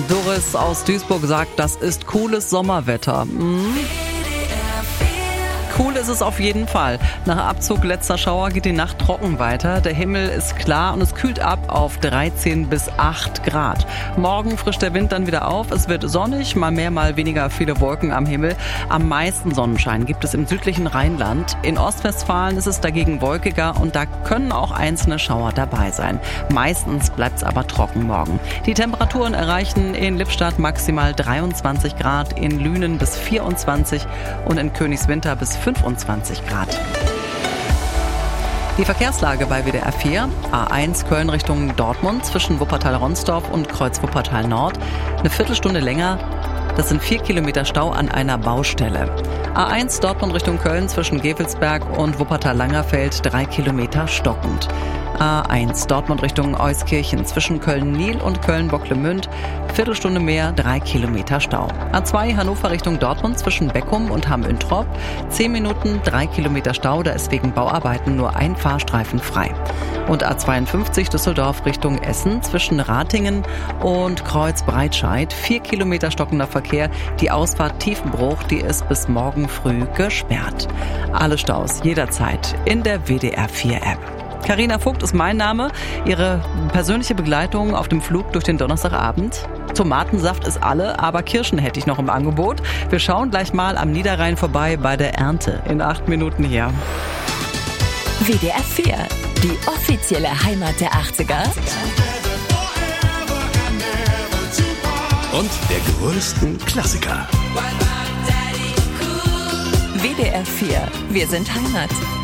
Doris aus Duisburg sagt, das ist cooles Sommerwetter. Cool ist es auf jeden Fall. Nach Abzug letzter Schauer geht die Nacht trocken weiter. Der Himmel ist klar und es kühlt ab auf 13 bis 8 Grad. Morgen frischt der Wind dann wieder auf. Es wird sonnig, mal mehr, mal weniger viele Wolken am Himmel. Am meisten Sonnenschein gibt es im südlichen Rheinland. In Ostwestfalen ist es dagegen wolkiger und da können auch einzelne Schauer dabei sein. Meistens bleibt es aber trocken morgen. Die Temperaturen erreichen in Lippstadt maximal 23 Grad, in Lünen bis 24 und in Königswinter bis 25 Grad. Die Verkehrslage bei WDR 4, A1 Köln Richtung Dortmund zwischen Wuppertal-Ronsdorf und Kreuz Wuppertal-Nord. Eine Viertelstunde länger, das sind 4 Kilometer Stau an einer Baustelle. A1 Dortmund Richtung Köln zwischen Gevelsberg und Wuppertal-Langerfeld 3 Kilometer stockend. A1 Dortmund Richtung Euskirchen zwischen Köln-Niel und Köln-Bocklemünd, Viertelstunde mehr, 3 Kilometer Stau. A2 Hannover Richtung Dortmund zwischen Beckum und Hamm-Üntrop, 10 Minuten, 3 Kilometer Stau, da ist wegen Bauarbeiten nur ein Fahrstreifen frei. Und A52 Düsseldorf Richtung Essen zwischen Ratingen und Kreuz-Breitscheid, 4 Kilometer stockender Verkehr. Die Ausfahrt Tiefenbruch, die ist bis morgen früh gesperrt. Alle Staus jederzeit in der WDR 4 App. Carina Vogt ist mein Name. Ihre persönliche Begleitung auf dem Flug durch den Donnerstagabend. Tomatensaft ist alle, aber Kirschen hätte ich noch im Angebot. Wir schauen gleich mal am Niederrhein vorbei bei der Ernte. In 8 Minuten hier. WDR 4, die offizielle Heimat der 80er. Und der größten Klassiker. WDR 4, wir sind Heimat.